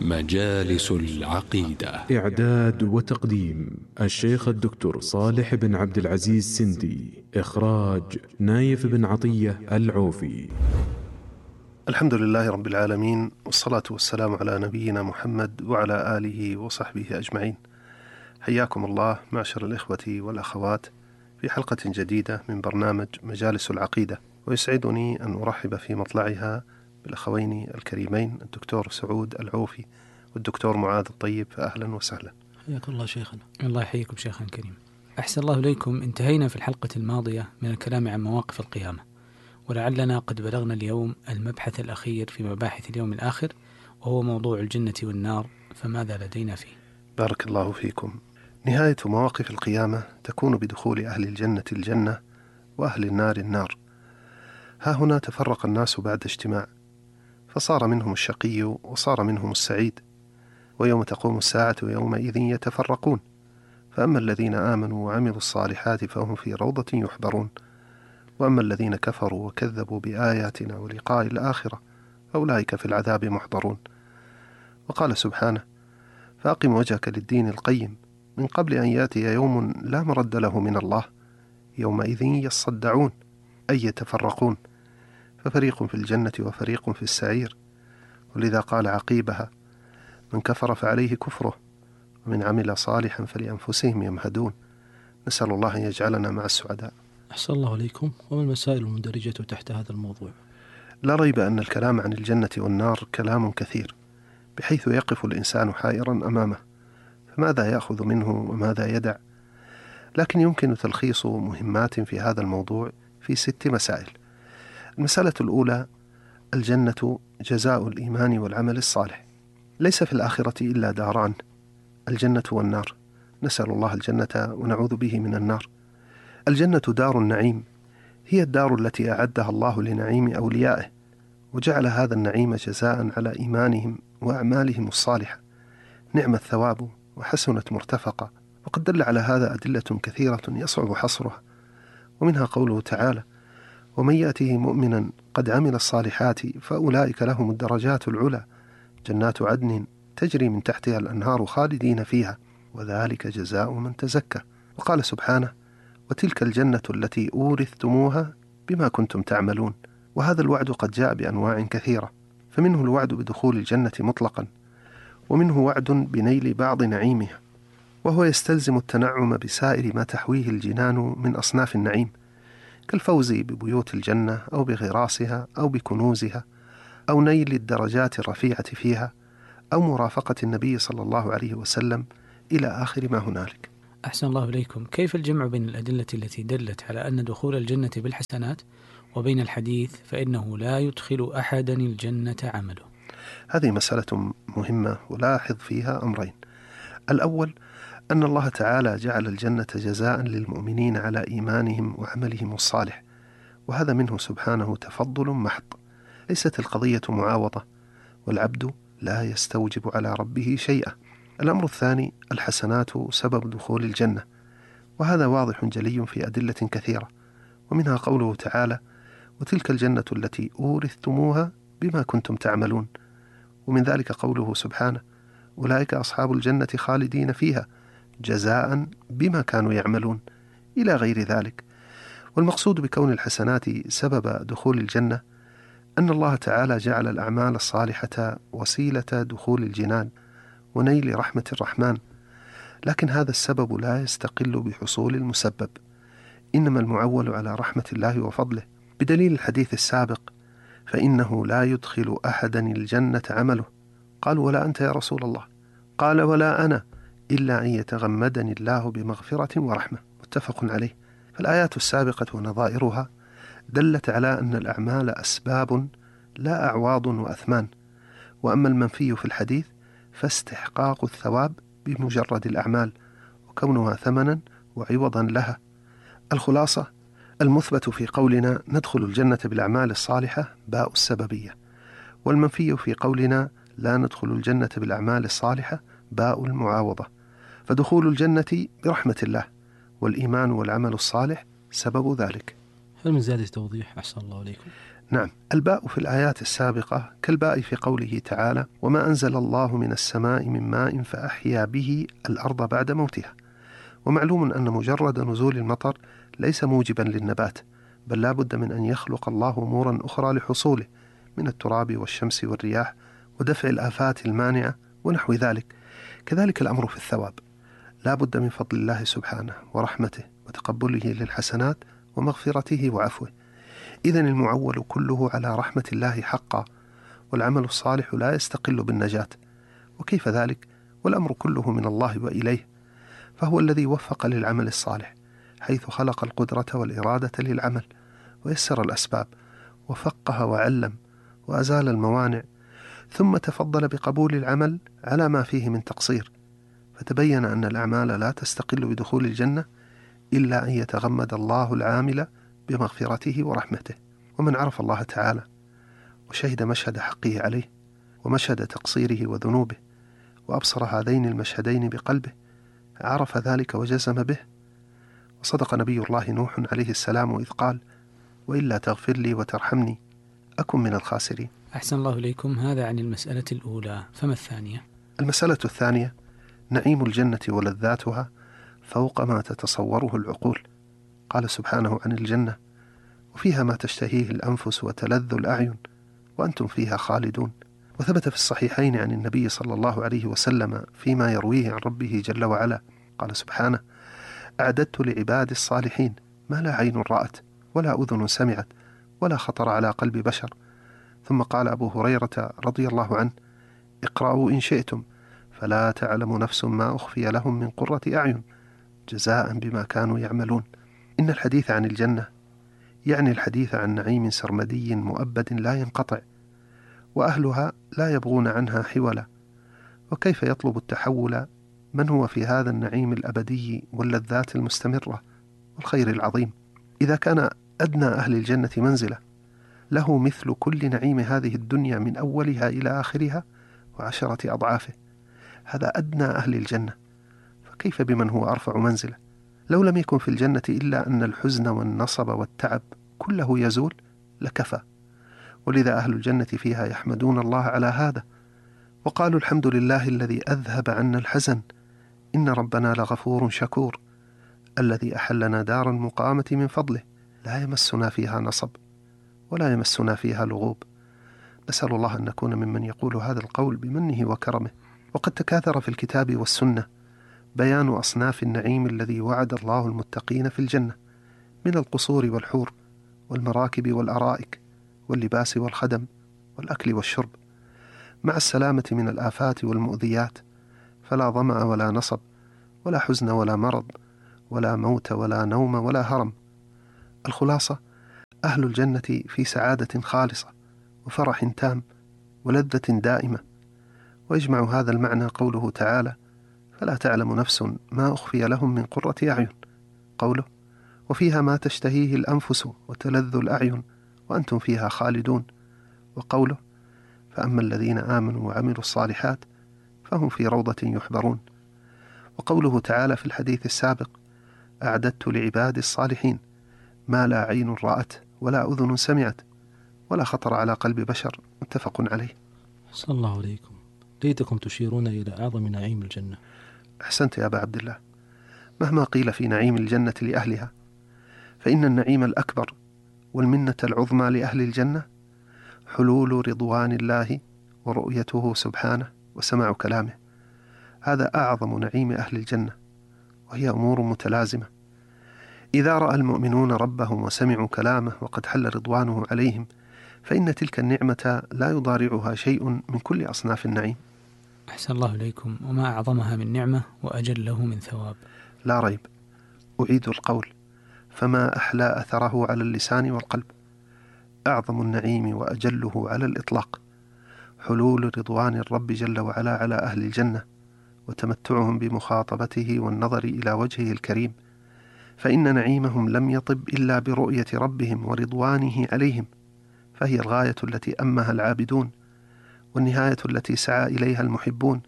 مجالس العقيدة. إعداد وتقديم الشيخ الدكتور صالح بن عبد العزيز سندي. إخراج نايف بن عطية العوفي. الحمد لله رب العالمين، والصلاة والسلام على نبينا محمد وعلى آله وصحبه أجمعين. حياكم الله معشر الإخوة والأخوات في حلقة جديدة من برنامج مجالس العقيدة، ويسعدني أن أرحب في مطلعها بالأخوين الكريمين الدكتور سعود العوفي والدكتور معاذ الطيب، فأهلا وسهلا. حياكم الله شيخنا. الله يحييكم شيخنا الكريم. أحسن الله إليكم. انتهينا في الحلقة الماضية من الكلام عن مواقف القيامة، ولعلنا قد بلغنا اليوم المبحث الأخير في مباحث اليوم الآخر، وهو موضوع الجنة والنار، فماذا لدينا فيه؟ بارك الله فيكم. نهاية مواقف القيامة تكون بدخول أهل الجنة الجنة وأهل النار النار. ها هنا تفرق الناس بعد اجتماع، فصار منهم الشقي وصار منهم السعيد، ويوم تقوم الساعة يومئذ يتفرقون، فأما الذين آمنوا وعملوا الصالحات فهم في روضة يحبرون، وأما الذين كفروا وكذبوا بآياتنا ولقاء الآخرة فأولئك في العذاب محضرون. وقال سبحانه: فأقم وجهك للدين القيم من قبل أن يأتي يوم لا مرد له من الله يومئذ يصدعون، أي يتفرقون، ففريق في الجنة وفريق في السعير. ولذا قال عقيبها: من كفر فعليه كفره، ومن عمل صالحا فلأنفسهم يمهدون. نسأل الله أن يجعلنا مع السعداء. أحسن الله عليكم. وما المسائل المندرجة تحت هذا الموضوع؟ لا ريب أن الكلام عن الجنة والنار كلام كثير، بحيث يقف الإنسان حائرا أمامه، فماذا يأخذ منه وماذا يدع؟ لكن يمكن تلخيص مهمات في هذا الموضوع في 6 مسائل. المسألة الأولى: الجنة جزاء الإيمان والعمل الصالح. ليس في الآخرة إلا داران، الجنة والنار، نسأل الله الجنة ونعوذ به من النار. الجنة دار النعيم، هي الدار التي أعدها الله لنعيم أوليائه، وجعل هذا النعيم جزاء على إيمانهم وأعمالهم الصالحة، نعم الثواب وحسنت مرتفقة. وقد دل على هذا أدلة كثيرة يصعب حصرها، ومنها قوله تعالى: ومن يأته مؤمنا قد عمل الصالحات فأولئك لهم الدرجات العلى جنات عدن تجري من تحتها الأنهار خالدين فيها وذلك جزاء من تزكى. وقال سبحانه: وتلك الجنة التي أورثتموها بما كنتم تعملون. وهذا الوعد قد جاء بأنواع كثيرة، فمنه الوعد بدخول الجنة مطلقا، ومنه وعد بنيل بعض نعيمها، وهو يستلزم التنعم بسائر ما تحويه الجنان من أصناف النعيم، كالفوز ببيوت الجنة أو بغراسها أو بكنوزها، أو نيل الدرجات الرفيعة فيها، أو مرافقة النبي صلى الله عليه وسلم، إلى آخر ما هنالك. أحسن الله إليكم. كيف الجمع بين الأدلة التي دلت على أن دخول الجنة بالحسنات وبين الحديث فإنه لا يدخل أحدا الجنة عمله؟ هذه مسألة مهمة، ولاحظ فيها أمرين. الأول: أن الله تعالى جعل الجنة جزاء للمؤمنين على إيمانهم وعملهم الصالح، وهذا منه سبحانه تفضل محض، ليست القضية معاوضة، والعبد لا يستوجب على ربه شيئا. الأمر الثاني: الحسنات سبب دخول الجنة، وهذا واضح جلي في أدلة كثيرة، ومنها قوله تعالى: وتلك الجنة التي أورثتموها بما كنتم تعملون. ومن ذلك قوله سبحانه: أولئك أصحاب الجنة خالدين فيها جزاء بما كانوا يعملون، إلى غير ذلك. والمقصود بكون الحسنات سبب دخول الجنة أن الله تعالى جعل الأعمال الصالحة وسيلة دخول الجنان ونيل رحمة الرحمن، لكن هذا السبب لا يستقل بحصول المسبب، إنما المعول على رحمة الله وفضله، بدليل الحديث السابق: فإنه لا يدخل أحدا الجنة عمله. قال: ولا أنت يا رسول الله؟ قال: ولا أنا، إلا أن يتغمدني الله بمغفرة ورحمة. متفق عليه. فالآيات السابقة ونظائرها دلت على أن الأعمال أسباب لا أعواض وأثمان، وأما المنفي في الحديث فاستحقاق الثواب بمجرد الأعمال، وكونها ثمنا وعوضا لها. الخلاصة: المثبت في قولنا ندخل الجنة بالأعمال الصالحة باء السببية، والمنفي في قولنا لا ندخل الجنة بالأعمال الصالحة باء المعاوضة، فدخول الجنة برحمة الله، والإيمان والعمل الصالح سبب ذلك. هل من زيادة توضيح؟ أحسن الله عليكم. نعم، الباء في الآيات السابقة كالباء في قوله تعالى: وما أنزل الله من السماء من ماء فأحيا به الأرض بعد موتها. ومعلوم أن مجرد نزول المطر ليس موجبا للنبات، بل لا بد من أن يخلق الله أمورا أخرى لحصوله من التراب والشمس والرياح ودفع الآفات المانعة ونحو ذلك. كذلك الأمر في الثواب، لا بد من فضل الله سبحانه ورحمته وتقبله للحسنات ومغفرته وعفوه. إذن المعول كله على رحمة الله حقا، والعمل الصالح لا يستقل بالنجاة. وكيف ذلك والأمر كله من الله وإليه؟ فهو الذي وفق للعمل الصالح، حيث خلق القدرة والإرادة للعمل، ويسر الأسباب، وفقه وعلم، وأزال الموانع، ثم تفضل بقبول العمل على ما فيه من تقصير. فتبين أن الأعمال لا تستقل بدخول الجنة إلا أن يتغمد الله العامل بمغفرته ورحمته. ومن عرف الله تعالى وشهد مشهد حقه عليه ومشهد تقصيره وذنوبه وأبصر هذين المشهدين بقلبه عرف ذلك وجزم به. وصدق نبي الله نوح عليه السلام إذ قال: وإلا تغفر لي وترحمني أكن من الخاسرين. أحسن الله إليكم. هذا عن المسألة الأولى، فما الثانية؟ المسألة الثانية: نعيم الجنة ولذاتها فوق ما تتصوره العقول. قال سبحانه عن الجنة: وفيها ما تشتهيه الأنفس وتلذ الأعين وأنتم فيها خالدون. وثبت في الصحيحين عن النبي صلى الله عليه وسلم فيما يرويه عن ربه جل وعلا قال سبحانه: أعددت لعبادي الصالحين ما لا عين رأت ولا أذن سمعت ولا خطر على قلب بشر. ثم قال أبو هريرة رضي الله عنه: اقرأوا إن شئتم فلا تعلم نفس ما أخفي لهم من قرة أعين جزاء بما كانوا يعملون. إن الحديث عن الجنة يعني الحديث عن نعيم سرمدي مؤبد لا ينقطع، وأهلها لا يبغون عنها حولا. وكيف يطلب التحول من هو في هذا النعيم الأبدي واللذات المستمرة والخير العظيم؟ إذا كان أدنى أهل الجنة منزلة له مثل كل نعيم هذه الدنيا من أولها إلى آخرها و10 أضعافه، هذا أدنى أهل الجنة، فكيف بمن هو أرفع منزلة؟ لو لم يكن في الجنة إلا أن الحزن والنصب والتعب كله يزول لكفى. ولذا أهل الجنة فيها يحمدون الله على هذا، وقالوا: الحمد لله الذي أذهب عنا الحزن إن ربنا لغفور شكور، الذي أحلنا دار المقامة من فضله لا يمسنا فيها نصب ولا يمسنا فيها لغوب. نسأل الله أن نكون ممن يقول هذا القول بمنه وكرمه. وقد تكاثر في الكتاب والسنة بيان أصناف النعيم الذي وعد الله المتقين في الجنة من القصور والحور والمراكب والأرائك واللباس والخدم والأكل والشرب، مع السلامة من الآفات والمؤذيات، فلا ظمأ ولا نصب ولا حزن ولا مرض ولا موت ولا نوم ولا هرم. الخلاصة: أهل الجنة في سعادة خالصة وفرح تام ولذة دائمة. ويجمع هذا المعنى قوله تعالى: فلا تعلم نفس ما أخفي لهم من قرة أعين، قوله: وفيها ما تشتهيه الأنفس وتلذ الأعين وأنتم فيها خالدون، وقوله: فأما الذين آمنوا وعملوا الصالحات فهم في روضة يحبرون، وقوله تعالى في الحديث السابق: أعددت لعبادي الصالحين ما لا عين رأت ولا أذن سمعت ولا خطر على قلب بشر، متفق عليه. صلى الله عليكم. ليتكم تشيرون إلى أعظم نعيم الجنة. أحسنت يا أبا عبد الله. مهما قيل في نعيم الجنة لأهلها، فإن النعيم الأكبر والمنة العظمى لأهل الجنة حلول رضوان الله ورؤيته سبحانه وسماع كلامه. هذا أعظم نعيم أهل الجنة، وهي أمور متلازمة. إذا رأى المؤمنون ربهم وسمعوا كلامه وقد حل رضوانه عليهم، فإن تلك النعمة لا يضارعها شيء من كل أصناف النعيم. أحسن الله إليكم. وما أعظمها من نعمة وأجله من ثواب. لا ريب. أعيد القول: فما أحلى أثره على اللسان والقلب. أعظم النعيم وأجله على الإطلاق حلول رضوان الرب جل وعلا على أهل الجنة وتمتعهم بمخاطبته والنظر إلى وجهه الكريم، فإن نعيمهم لم يطب إلا برؤية ربهم ورضوانه عليهم، فهي الغاية التي أمها العابدون والنهاية التي سعى إليها المحبون.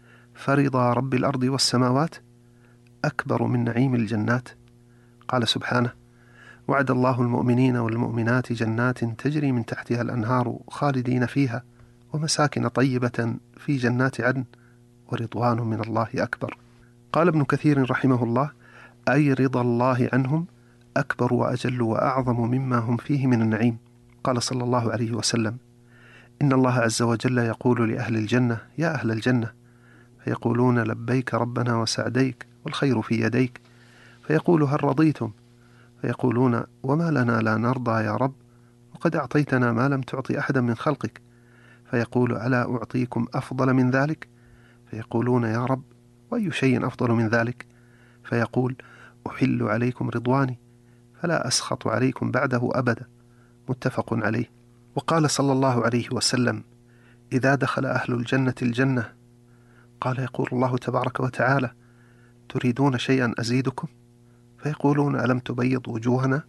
فرضا رب الأرض والسماوات أكبر من نعيم الجنات. قال سبحانه: وعد الله المؤمنين والمؤمنات جنات تجري من تحتها الأنهار خالدين فيها ومساكن طيبة في جنات عدن ورضوان من الله أكبر. قال ابن كثير رحمه الله: أي رضا الله عنهم أكبر وأجل وأعظم مما هم فيه من النعيم. قال صلى الله عليه وسلم: إن الله عز وجل يقول لأهل الجنة: يا أهل الجنة، فيقولون: لبيك ربنا وسعديك والخير في يديك. فيقول: هل رضيتم؟ فيقولون: وما لنا لا نرضى يا رب، وقد أعطيتنا ما لم تعطي أحدا من خلقك. فيقول: ألا أعطيكم أفضل من ذلك؟ فيقولون: يا رب، وأي شيء أفضل من ذلك؟ فيقول: أحل عليكم رضواني فلا أسخط عليكم بعده أبدا. متفق عليه. وقال صلى الله عليه وسلم: إذا دخل أهل الجنة الجنة قال يقول الله تبارك وتعالى: تريدون شيئا أزيدكم؟ فيقولون: ألم تبيض وجوهنا؟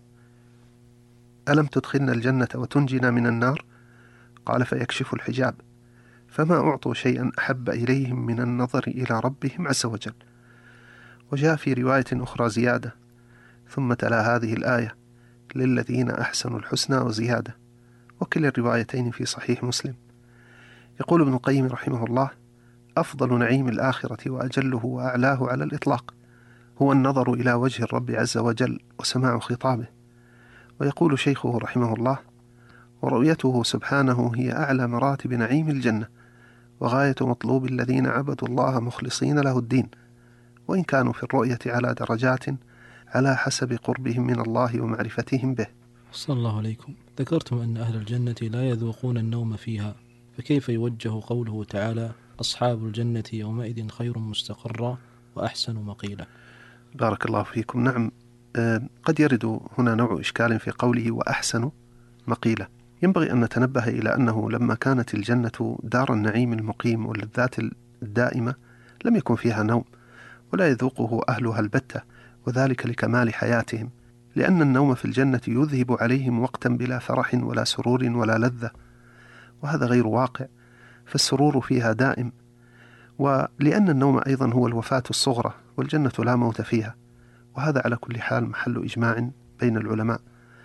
ألم تدخلنا الجنة وتنجنا من النار؟ قال: فيكشف الحجاب، فما أعطوا شيئا أحب إليهم من النظر إلى ربهم عز وجل. وجاء في رواية أخرى زيادة: ثم تلا هذه الآية: للذين أحسنوا الحسنى وزيادة. وكلا الروايتين في صحيح مسلم. يقول ابن القيم رحمه الله: أفضل نعيم الآخرة وأجله وأعلاه على الإطلاق هو النظر إلى وجه الرب عز وجل وسماع خطابه. ويقول شيخه رحمه الله: ورؤيته سبحانه هي أعلى مراتب نعيم الجنة وغاية مطلوب الذين عبدوا الله مخلصين له الدين، وإن كانوا في الرؤية على درجات على حسب قربهم من الله ومعرفتهم به. صلى الله عليكم. ذكرتم أن أهل الجنة لا يذوقون النوم فيها، فكيف يوجه قوله تعالى: أصحاب الجنة يومئذ خير مستقرا وأحسن مقيلا؟ بارك الله فيكم. نعم، قد يرد هنا نوع إشكال في قوله وأحسن مقيلا. ينبغي أن نتنبه إلى أنه لما كانت الجنة دار النعيم المقيم واللذات الدائمة لم يكن فيها نوم، ولا يذوقه أهلها البتة، وذلك لكمال حياتهم، لأن النوم في الجنة يذهب عليهم وقتا بلا فرح ولا سرور ولا لذة، وهذا غير واقع، فالسرور فيها دائم. ولأن النوم أيضا هو الوفاة الصغرى، والجنة لا موت فيها، وهذا على كل حال محل إجماع بين العلماء.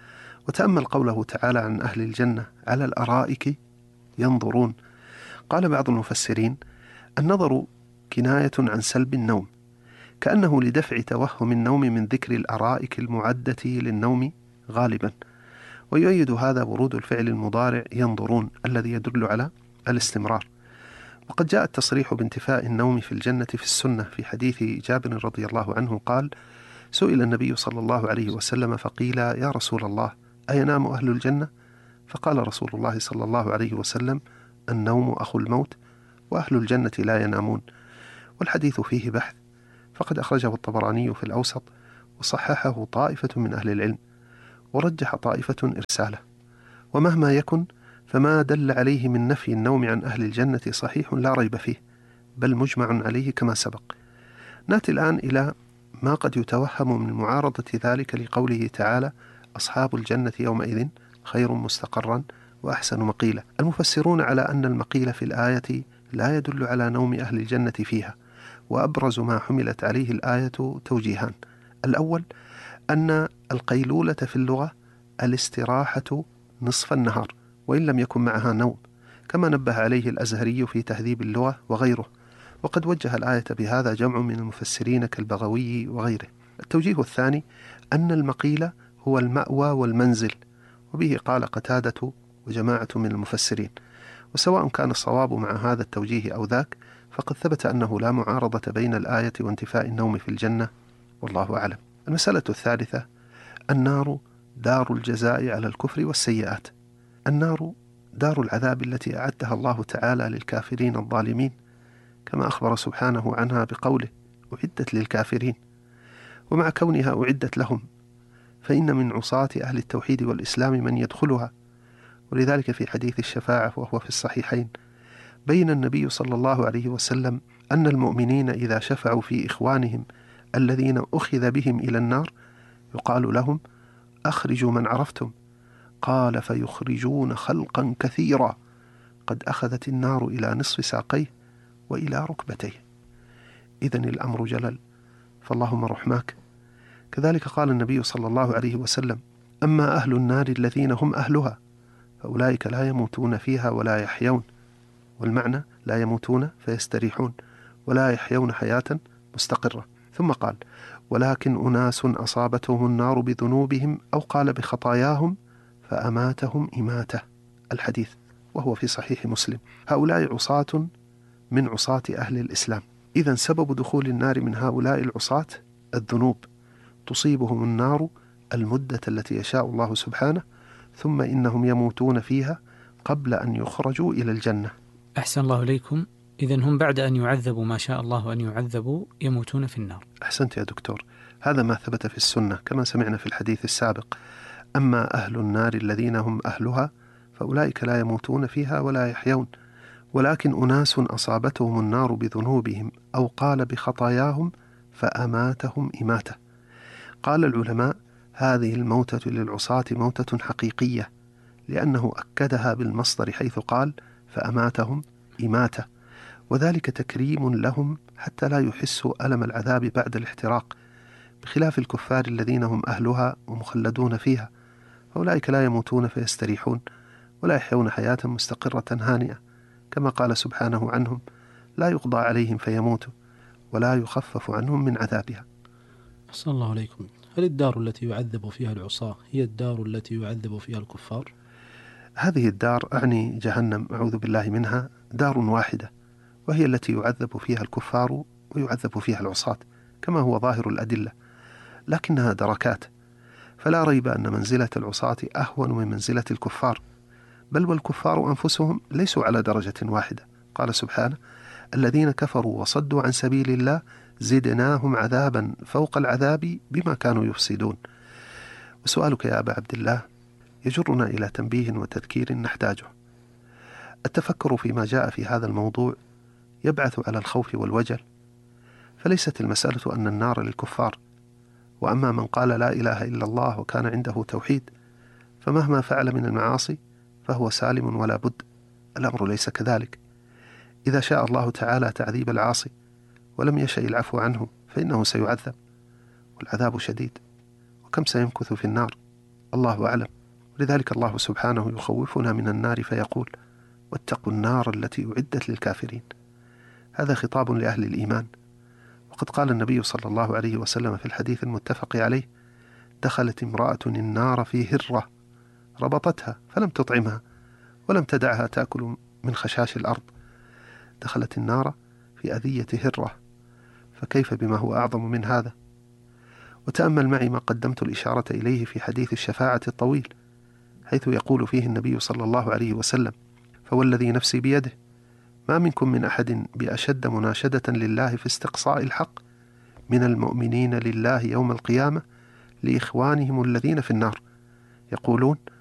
وتأمل قوله تعالى عن أهل الجنة: على الأرائك ينظرون. قال بعض المفسرين: النظر كناية عن سلب النوم، كأنه لدفع توهم النوم من ذكر الأرائك المعدة للنوم غالبا. ويؤيد هذا ورود الفعل المضارع ينظرون الذي يدل على الاستمرار. وقد جاء التصريح بانتفاء النوم في الجنة في السنة في حديث جابر رضي الله عنه قال: سئل النبي صلى الله عليه وسلم فقيل: يا رسول الله، أينام أهل الجنة؟ فقال رسول الله صلى الله عليه وسلم: النوم أخو الموت، وأهل الجنة لا ينامون. والحديث فيه بحث، فقد أخرجه الطبراني في الأوسط وصححه طائفة من أهل العلم، ورجح طائفة إرساله. ومهما يكن فما دل عليه من نفي النوم عن أهل الجنة صحيح لا ريب فيه، بل مجمع عليه كما سبق. نأتي الآن إلى ما قد يتوهم من معارضة ذلك لقوله تعالى: أصحاب الجنة يومئذ خير مستقرا وأحسن مقيلا. المفسرون على أن المقيل في الآية لا يدل على نوم أهل الجنة فيها، وأبرز ما حملت عليه الآية توجيهان: الأول أن القيلولة في اللغة الاستراحة نصف النهار وإن لم يكن معها نوم، كما نبه عليه الأزهري في تهذيب اللغة وغيره، وقد وجه الآية بهذا جمع من المفسرين كالبغوي وغيره. التوجيه الثاني أن المقيل هو المأوى والمنزل، وبه قال قتادة وجماعة من المفسرين. وسواء كان الصواب مع هذا التوجيه أو ذاك، فقد ثبت أنه لا معارضة بين الآية وانتفاء النوم في الجنة، والله أعلم. المسألة الثالثة: النار دار الجزاء على الكفر والسيئات. النار دار العذاب التي أعدها الله تعالى للكافرين الظالمين، كما أخبر سبحانه عنها بقوله: أعدت للكافرين. ومع كونها أعدت لهم، فإن من عصاة أهل التوحيد والإسلام من يدخلها، ولذلك في حديث الشفاعة وهو في الصحيحين بين النبي صلى الله عليه وسلم أن المؤمنين إذا شفعوا في إخوانهم الذين أخذ بهم إلى النار يقال لهم: أخرجوا من عرفتم. قال: فيخرجون خلقا كثيرا قد أخذت النار إلى نصف ساقيه وإلى ركبتيه. إذن الأمر جلل، فاللهم رحماك. كذلك قال النبي صلى الله عليه وسلم: أما أهل النار الذين هم أهلها فأولئك لا يموتون فيها ولا يحيون، والمعنى لا يموتون فيستريحون ولا يحيون حياة مستقرة. ثم قال: ولكن أناس أصابتهم النار بذنوبهم أو قال بخطاياهم فأماتهم إماتة، الحديث وهو في صحيح مسلم. هؤلاء عصاة من عصاة أهل الإسلام. إذن سبب دخول النار من هؤلاء العصاة الذنوب، تصيبهم النار المدة التي يشاء الله سبحانه، ثم إنهم يموتون فيها قبل أن يخرجوا إلى الجنة. أحسن الله إليكم. إذن هم بعد أن يعذبوا ما شاء الله أن يعذبوا يموتون في النار. أحسنت يا دكتور، هذا ما ثبت في السنة كما سمعنا في الحديث السابق: أما أهل النار الذين هم أهلها فأولئك لا يموتون فيها ولا يحيون، ولكن أناس أصابتهم النار بذنوبهم أو قال بخطاياهم فأماتهم إماتة. قال العلماء: هذه الموتة للعصاة موتة حقيقية، لأنه أكدها بالمصدر حيث قال فأماتهم إماتة، وذلك تكريم لهم حتى لا يحسوا ألم العذاب بعد الاحتراق، بخلاف الكفار الذين هم أهلها ومخلدون فيها، فأولئك لا يموتون فيستريحون ولا يحيون حياة مستقرة هانئة، كما قال سبحانه عنهم: لا يقضى عليهم فيموتوا ولا يخفف عنهم من عذابها. أحسن الله عليكم. هل الدار التي يعذب فيها العصاة هي الدار التي يعذب فيها الكفار؟ هذه الدار، أعني جهنم أعوذ بالله منها، دار واحدة، وهي التي يعذب فيها الكفار ويعذب فيها العصاة كما هو ظاهر الأدلة، لكنها دركات، فلا ريب أن منزلة العصاة أهون من منزلة الكفار، بل والكفار أنفسهم ليسوا على درجة واحدة. قال سبحانه: الذين كفروا وصدوا عن سبيل الله زدناهم عذابا فوق العذاب بما كانوا يفسدون. وسؤالك يا أبا عبد الله يجرنا إلى تنبيه وتذكير نحتاجه. التفكر فيما جاء في هذا الموضوع يبعث على الخوف والوجل، فليست المسألة أن النار للكفار، وأما من قال لا إله إلا الله وكان عنده توحيد فمهما فعل من المعاصي فهو سالم ولا بد. الأمر ليس كذلك. إذا شاء الله تعالى تعذيب العاصي ولم يشأ العفو عنه فإنه سيعذب، والعذاب شديد، وكم سيمكث في النار الله أعلم. ولذلك الله سبحانه يخوفنا من النار فيقول: واتقوا النار التي أعدت للكافرين. هذا خطاب لأهل الإيمان. وقد قال النبي صلى الله عليه وسلم في الحديث المتفق عليه: دخلت امرأة النار في هرة ربطتها فلم تطعمها ولم تدعها تأكل من خشاش الأرض. دخلت النار في أذية هرة، فكيف بما هو أعظم من هذا؟ وتأمل معي ما قدمت الإشارة إليه في حديث الشفاعة الطويل، حيث يقول فيه النبي صلى الله عليه وسلم: فوالذي نفسي بيده ما منكم من أحد بأشد مناشدة لله في استقصاء الحق من المؤمنين لله يوم القيامة لإخوانهم الذين في النار، يقولون: